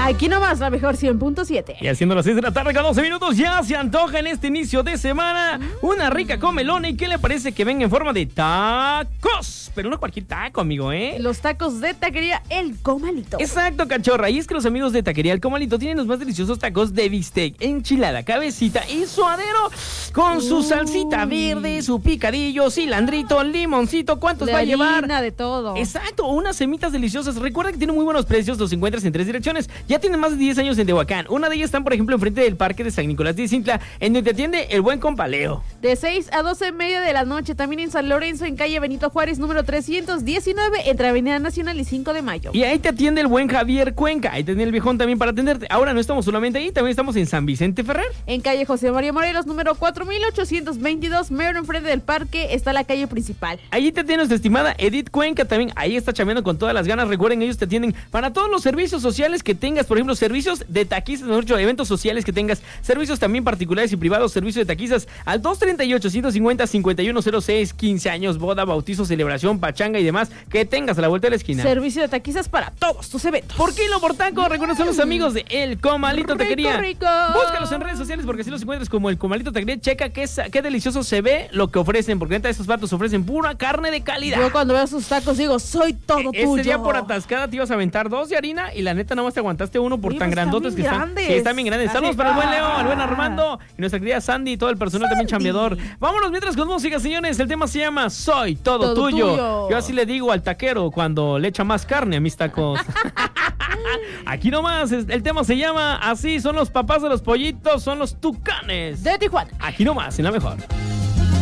Aquí nomás, la mejor 100.7. Y haciendo las 6 de la tarde con 12 minutos, ya se antoja en este inicio de semana una rica comelona. ¿Y qué le parece que venga en forma de tacos? Pero no cualquier taco, amigo, ¿eh? Los tacos de taquería El Comalito. Exacto, cachorra. Y es que los amigos de Taquería El Comalito tienen los más deliciosos tacos de bistec, enchilada, cabecita y suadero con su salsita verde, su picadillo, cilandrito, limoncito. ¿Cuántos va a llevar? De todo. Exacto, unas semitas deliciosas. Recuerda que tienen muy buenos precios, los encuentras en 3 direcciones. Ya tienen más de 10 años en Tehuacán. Una de ellas están, por ejemplo, enfrente del Parque de San Nicolás de Izintla, en donde te atiende el buen compa Leo. De 6 a 12:30 de la noche. También en San Lorenzo, en calle Benito Juárez, número 319, entre Avenida Nacional y 5 de Mayo. Y ahí te atiende el buen Javier Cuenca. Ahí te tiene el viejón también para atenderte. Ahora no estamos solamente ahí, también estamos en San Vicente Ferrer. En calle José María Morelos, número 4822, mero enfrente del parque, está la calle principal. Allí te tiene nuestra estimada Edith Cuenca también. Ahí está chambeando con todas las ganas. Recuerden, ellos te atienden para todos los servicios sociales que tengas. Por ejemplo, servicios de taquistas, mejor dicho, eventos sociales que tengas. Servicios también particulares y privados. Servicios de taquistas al 238-150-5106. 15 años, boda, bautizo, celebración, pachanga y demás que tengas a la vuelta de la esquina. Servicio de taquistas para todos tus eventos. ¿Por qué lo por taco? Recuerda, son los amigos de El Comalito Taquería. Rico. Búscalos en redes sociales porque si los encuentras como El Comalito Taquería. Checa qué delicioso se ve lo que ofrecen, porque neta, estos vatos ofrecen pura carne de calidad. Yo cuando veo sus tacos digo, soy todo tuyo. Ese día por atascada te ibas a aventar 2 de harina y la neta nomás te aguantaste uno por tan grandotes que están. Sí, están bien grandes. Saludos para el buen Leo, al buen Armando y nuestra querida Sandy y todo el personal también chambeador. Vámonos mientras con música, señores. El tema se llama Soy todo tuyo. Yo así le digo al taquero cuando le echa más carne a mis tacos. Aquí nomás, el tema se llama así, son los papás de los pollitos, son los tucanes de Tijuana. Aquí nomás, en la mejor.